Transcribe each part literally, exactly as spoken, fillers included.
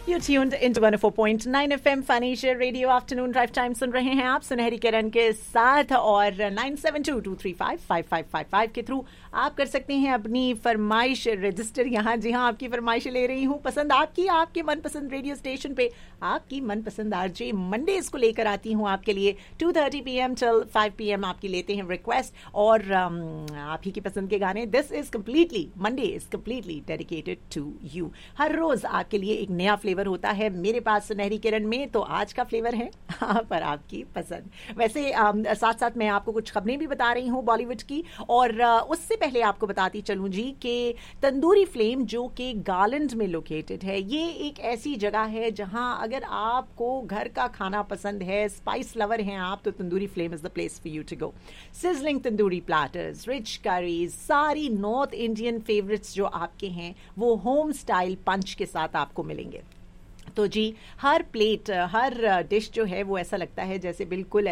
You tuned into one oh four point nine F M Financial Radio Afternoon Drive Time सुन रहे हैं आप सुनहरी किरण के साथ और nine seven to to three five five five five five के through आप कर सकते हैं अपनी फरमाइश रजिस्टर। यहाँ जी हाँ आपकी फरमाइश ले रही हूँ पसंद आपकी आपके मनपसंद रेडियो स्टेशन पे आपकी मनपसंद आरजे मंडेज को लेकर आती हूँ आपके लिए to thirty P M till five P M आपकी लेते हैं रिक्वेस्ट और um, आप ही की पसंद के गाने। This is completely Monday is completely dedicated to you. हर रोज आपके लिए एक नया फ्लेवर होता है मेरे पास सुनहरी किरण में, तो आज का फ्लेवर है पर आपकी पसंद। वैसे um, साथ साथ मैं आपको कुछ खबरें भी बता रही हूँ बॉलीवुड की और uh, उससे पहले आपको बताती चलूं जी कि तंदूरी फ्लेम जो कि गार्लैंड में लोकेटेड है, ये एक ऐसी जगह है जहां अगर आपको घर का खाना पसंद है, स्पाइस लवर हैं आप, तो tandoori flame is the place for you to go. Sizzling tandoori platters, rich curries, सारी नॉर्थ इंडियन फेवरेट्स जो आपके हैं वो होम स्टाइल पंच के साथ आपको मिलेंगे। तो जी हर प्लेट हर डिश जो है वो ऐसा लगता है जैसे बिल्कुल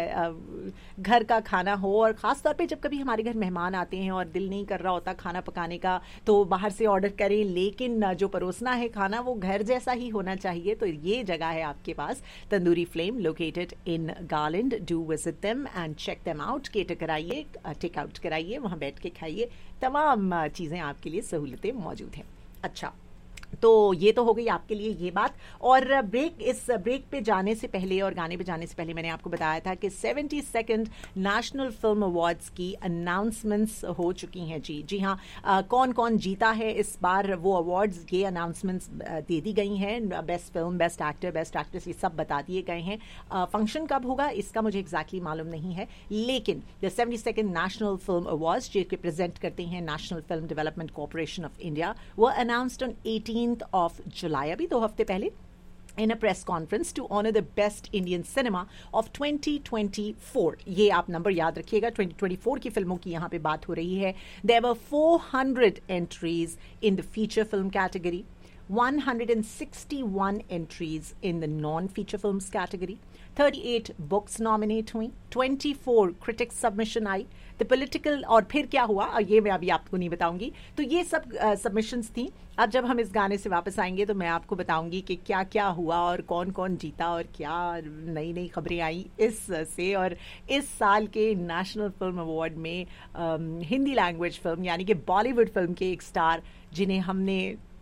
घर का खाना हो। और ख़ास तौर पे जब कभी हमारे घर मेहमान आते हैं और दिल नहीं कर रहा होता खाना पकाने का तो बाहर से ऑर्डर करें, लेकिन जो परोसना है खाना वो घर जैसा ही होना चाहिए। तो ये जगह है आपके पास tandoori flame located in garland. Do visit them and check them out. Cater कराइए, टेक आउट कराइए, वहाँ बैठ के खाइए, तमाम चीज़ें आपके लिए सहूलतें मौजूद हैं। अच्छा, तो ये तो हो गई आपके लिए ये बात। और ब्रेक इस ब्रेक पे जाने से पहले और गाने पे जाने से पहले मैंने आपको बताया था कि seventy second national film awards की अनाउंसमेंट्स हो चुकी हैं जी। जी हाँ, आ, कौन कौन जीता है इस बार वो अवार्ड्स, ये अनाउंसमेंट्स दे दी गई हैं। Best film, best actor, best actress, ये सब बता दिए गए हैं। फंक्शन कब होगा इसका मुझे एग्जैक्टली मालूम नहीं है, लेकिन the seventy second national film awards जो प्रेजेंट करते हैं national film development corporation of India, वो announced on eighteen of July, अभी दो हफ्ते पहले, in a press conference to honor the best Indian cinema of twenty twenty-four. ये आप नंबर याद रखिएगा, twenty twenty-four की फिल्मों की यहाँ पे बात हो रही है। There were four hundred entries in the feature film category, one hundred sixty-one entries in the non-feature films category, thirty-eight books nominate हुई, twenty-four critics submission I, the political, और फिर क्या हुआ ये मैं अभी आपको नहीं बताऊंगी। तो ये सब सबमिशंस uh, थी। अब जब हम इस गाने से वापस आएंगे तो मैं आपको बताऊंगी कि क्या क्या हुआ और कौन कौन जीता और क्या नई नई खबरें आई इस से। और इस साल के नेशनल फिल्म अवार्ड में um, हिंदी लैंग्वेज फिल्म यानी कि बॉलीवुड फिल्म के एक स्टार, जिन्हें हमने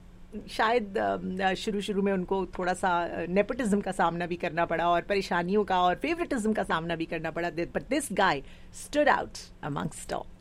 शायद शुरू शुरू में उनको थोड़ा सा नेपोटिज्म का सामना भी करना पड़ा और परेशानियों का और फेवरेटिज्म का सामना भी करना पड़ा, but this guy stood out amongst all.